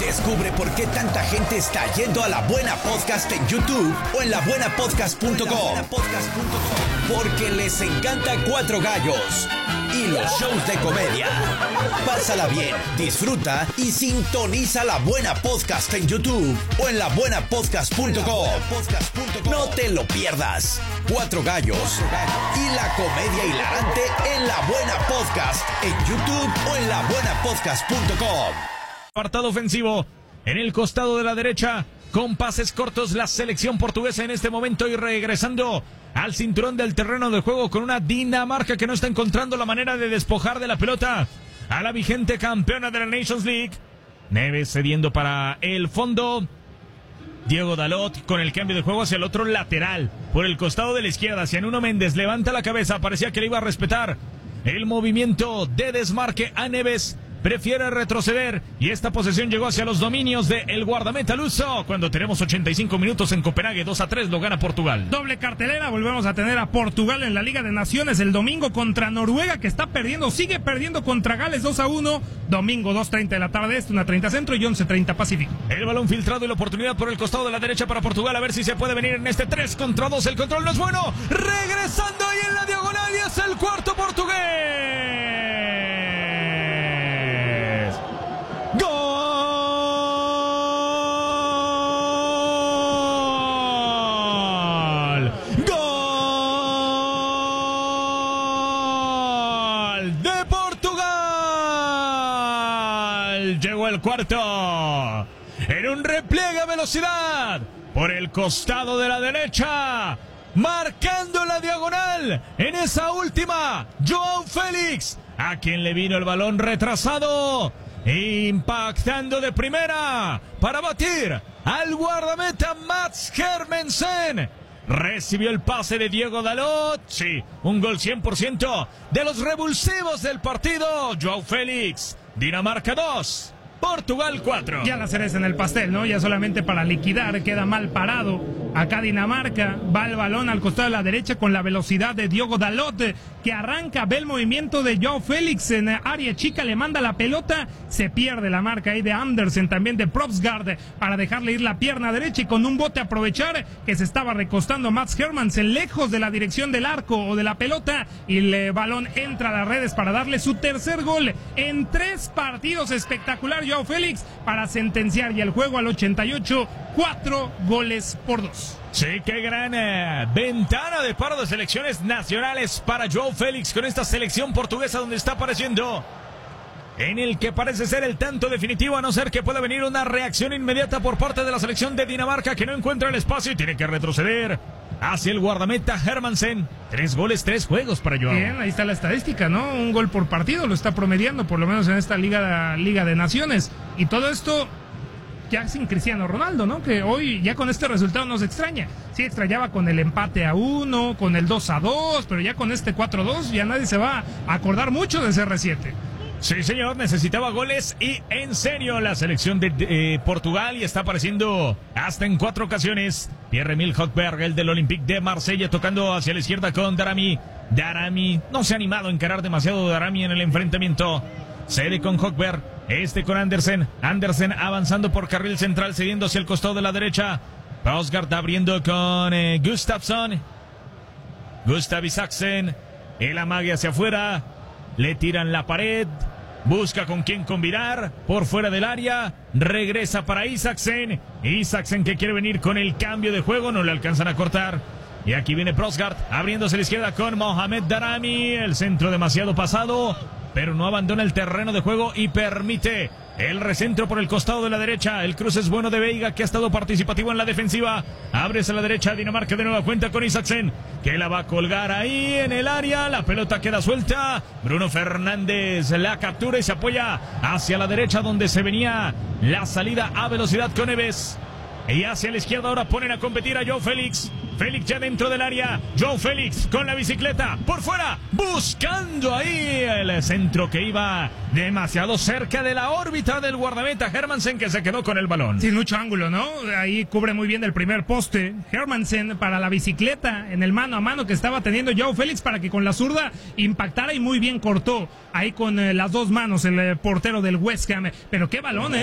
Descubre por qué tanta gente está yendo a La Buena Podcast en YouTube o en labuenapodcast.com. Porque les encanta Cuatro Gallos y los shows de comedia. Pásala bien, disfruta y sintoniza La Buena Podcast en YouTube o en labuenapodcast.com. No te lo pierdas. Cuatro Gallos y la comedia hilarante en La Buena Podcast en YouTube o en labuenapodcast.com. Apartado ofensivo en el costado de la derecha, con pases cortos la selección portuguesa en este momento y regresando al cinturón del terreno de juego con una Dinamarca que no está encontrando la manera de despojar de la pelota a la vigente campeona de la Nations League. Neves cediendo para el fondo. Diego Dalot con el cambio de juego hacia el otro lateral. Por el costado de la izquierda hacia Nuno Méndez. Levanta la cabeza. Parecía que le iba a respetar el movimiento de desmarque a Neves. Prefiere retroceder y esta posesión llegó hacia los dominios del guardameta luso. Cuando tenemos 85 minutos en Copenhague, 2-3 lo gana Portugal. Doble cartelera, volvemos a tener a Portugal en la Liga de Naciones el domingo contra Noruega, que está perdiendo, sigue perdiendo contra Gales 2-1. Domingo 2:30 de la tarde, 1:30 centro y 11:30 pacífico. El balón filtrado y la oportunidad por el costado de la derecha para Portugal, a ver si se puede venir en este 3 contra 2. El control no es bueno, regresando ahí en la diagonal y es el cuarto portugués. Llegó el cuarto en un repliegue a velocidad por el costado de la derecha, marcando la diagonal en esa última, Joao Félix, a quien le vino el balón retrasado, impactando de primera para batir al guardameta Mats Hermansen. Recibió el pase de Diego Dalot. Sí, un gol 100% de los revulsivos del partido. Joao Félix. Dinamarca 2, Portugal 4. Ya la cereza en el pastel, ¿no? Ya solamente para liquidar, queda mal parado. Acá Dinamarca, va el balón al costado de la derecha con la velocidad de Diego Dalot, que arranca, ve el movimiento de Joao Félix en área chica, le manda la pelota, se pierde la marca ahí de Andersen, también de Propsgaard, para dejarle ir la pierna derecha y con un bote aprovechar que se estaba recostando Mats Hermansen lejos de la dirección del arco o de la pelota, y el balón entra a las redes para darle su tercer gol en 3 partidos. Espectacular Joao Félix para sentenciar ya el juego al 88, 4-2. Sí, qué gran ventana de paro de selecciones nacionales para Joao Félix con esta selección portuguesa, donde está apareciendo en el que parece ser el tanto definitivo, a no ser que pueda venir una reacción inmediata por parte de la selección de Dinamarca, que no encuentra el espacio y tiene que retroceder hacia el guardameta Hermansen. 3 goles, 3 juegos para Joao. Bien, ahí está la estadística, ¿no? Un gol por partido lo está promediando, por lo menos en esta Liga de Naciones. Y todo esto ya sin Cristiano Ronaldo, ¿no? Que hoy ya con este resultado nos extraña. Sí extrañaba con el empate a 1, con el 2-2, pero ya con este 4-2 ya nadie se va a acordar mucho de CR7. Sí, señor, necesitaba goles y en serio la selección de Portugal, y está apareciendo hasta en 4 ocasiones. Pierre-Emile Højbjerg, el del Olympique de Marsella, tocando hacia la izquierda con Darami. Darami no se ha animado a encarar demasiado Darami en el enfrentamiento. Cede con Højbjerg, con Andersen. Andersen avanzando por carril central, cediendo hacia el costado de la derecha. Prosgaard abriendo con Gustafsson. Gustav Isaksen, el amague hacia afuera. Le tiran la pared. Busca con quién combinar. Por fuera del área. Regresa para Isaksen. Isaksen que quiere venir con el cambio de juego. No le alcanzan a cortar. Y aquí viene Prosgaard abriéndose a la izquierda con Mohamed Darami. El centro demasiado pasado, pero no abandona el terreno de juego y permite el recentro por el costado de la derecha. El cruce es bueno de Veiga, que ha estado participativo en la defensiva. Abre a la derecha Dinamarca de nueva cuenta con Isaksen, que la va a colgar ahí en el área. La pelota queda suelta. Bruno Fernández la captura y se apoya hacia la derecha, donde se venía la salida a velocidad con Neves. Y hacia la izquierda ahora ponen a competir a Joao Félix. Félix ya dentro del área. Joao Félix con la bicicleta por fuera, buscando ahí el centro que iba demasiado cerca de la órbita del guardameta Hermansen, que se quedó con el balón. Sin mucho ángulo, ¿no? Ahí cubre muy bien el primer poste Hermansen para la bicicleta en el mano a mano que estaba teniendo Joao Félix, para que con la zurda impactara, y muy bien cortó ahí con las 2 manos el portero del West Ham. Pero qué balón,